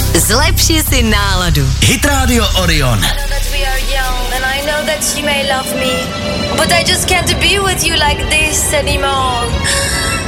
Zlepši si náladu. Hit Radio Orion. But I just can't be with you like this anymore.